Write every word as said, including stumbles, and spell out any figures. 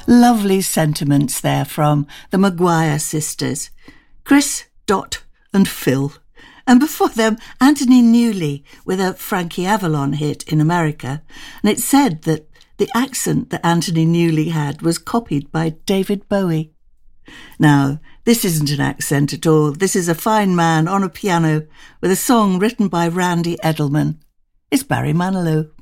Lovely sentiments there from the Maguire sisters, Chris, Dot and Phil. And before them, Anthony Newley with a Frankie Avalon hit in America. And it's said that the accent that Anthony Newley had was copied by David Bowie. Now, this isn't an accent at all. This is a fine man on a piano with a song written by Randy Edelman. It's Barry Manilow.